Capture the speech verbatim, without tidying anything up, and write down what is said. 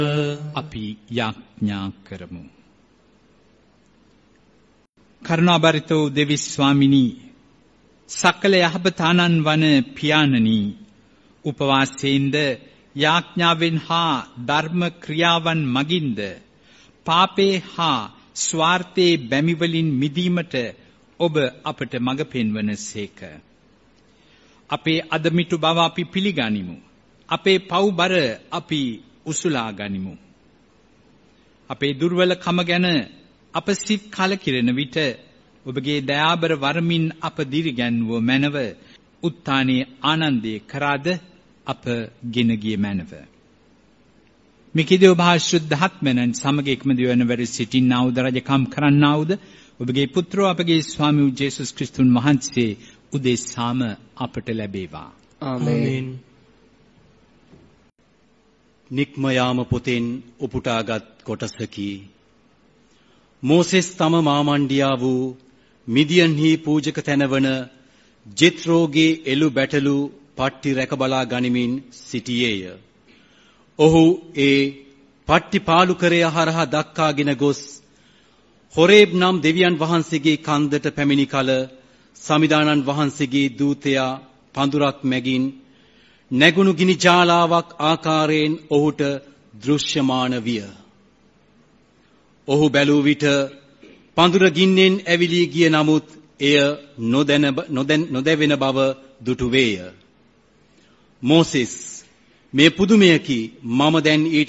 අපි යාඥා කරමු. කරුණාබරිතෝ දෙවි ස්වාමිනී, සකල යහපත ආනන් වන පියාණනි, උපවාසයෙන්ද යාඥාවෙන් හා ධර්ම ක්‍රියාවන් මගින්ද පාපේ හා ස්වාර්ථයේ බැමිවලින් මිදීමට ඔබ අපට මඟ පෙන්වන සේක. අපේ අදමිටු බව අපි පිළිගනිමු. අපේ පව්බර අපි උසුලා ගනිමු. අපේ දුර්වලකම ගැන අප සිත් කලකිරෙන විට ඔබගේ දයාබර වරමින් අප දිරිගැන්වුව මැනව උත්ථානයේ ආනන්දේ කරාද අප ගෙන ගිය මැනව. මිකිදේ ඔබ ශුද්ධාත්මයන් සමග එක්මදී වන වැඩ සිටින්නා වූ රජකම් කරන්නා වූද ඔබගේ පුත්‍රෝ අපගේ ස්වාමී වූ ජේසුස් ක්‍රිස්තුන් වහන්සේ උදෙසාම අපට ලැබේවා. ආමේන්. නික්ම යාම පොතෙන් උපුටාගත් කොටසකි. මෝසෙස් තම මාමණ්ඩියා වූ මිදියන්හි පූජක තැනවන ජෙත්‍රෝගේ එළු බැටළු පට්ටි රැක බලා ගනිමින් සිටියේය. ඔහු ඒ පට්ටි පාලු කරය හරහා දක්කාගෙන ගොස් හොරේබ් නම් දෙවියන් වහන්සේගේ කන්දට පැමිණි කල සමිදානන් වහන්සේගේ දූතයා පඳුරක් මැගින් නැගුණු ගිනි ජාලාවක් ආකාරයෙන් ඔහුට දෘශ්‍යමාන විය. ඔහු බැලූ විට පඳුර ගින්නෙන් ඇවිලී ගිය නමුත් එය නොදැන නොදැවෙන බව දුටු වේය. මෝසෙස්, මේ පුදුමයකි, මම දැන් ඊට